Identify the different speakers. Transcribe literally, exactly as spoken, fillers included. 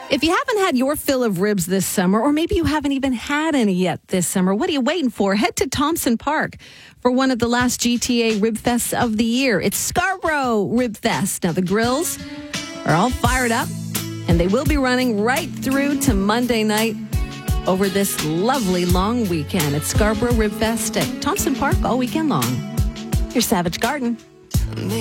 Speaker 1: If you haven't had your fill of ribs this summer, or maybe you haven't even had any yet this summer, what are you waiting for? Head to Thompson Park for one of the last G T A Rib Fests of the year. It's Scarborough Rib Fest. Now, the grills are all fired up, and they will be running right through to Monday night over this lovely long weekend. It's Scarborough Rib Fest at Thompson Park all weekend long. Here's Savage Garden.